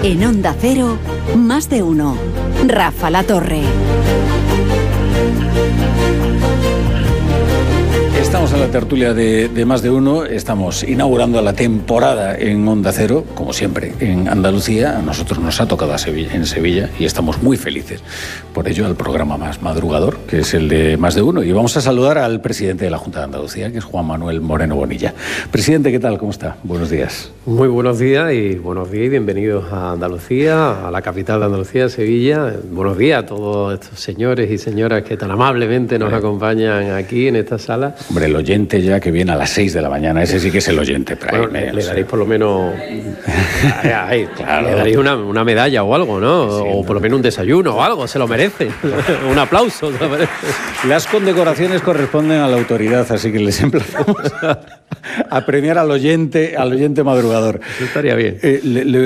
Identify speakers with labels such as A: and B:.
A: En Onda Cero, Más de Uno. Rafa La Torre.
B: Estamos en la tertulia de Más de Uno, estamos inaugurando la temporada en Onda Cero, como siempre, en Andalucía. A nosotros nos ha tocado en Sevilla y estamos muy felices por ello, al programa más madrugador, que es el de Más de Uno. Y vamos a saludar al presidente de la Junta de Andalucía, que es Juan Manuel Moreno Bonilla. Presidente, ¿qué tal? ¿Cómo está? Buenos días.
C: Muy buenos días y bienvenidos a Andalucía, a la capital de Andalucía, Sevilla. Buenos días a todos estos señores y señoras que tan amablemente nos acompañan aquí en esta sala.
B: Hombre, el oyente ya que viene a las 6 de la mañana, ese sí que es el oyente.
C: Bueno, le daréis por lo menos claro. Le daréis una medalla o algo, ¿no? Sí, o por lo menos un desayuno o algo, se lo merece. Un aplauso, se lo merece.
B: Las condecoraciones corresponden a la autoridad, así que les emplazamos a premiar al oyente madrugador.
C: Eso estaría bien.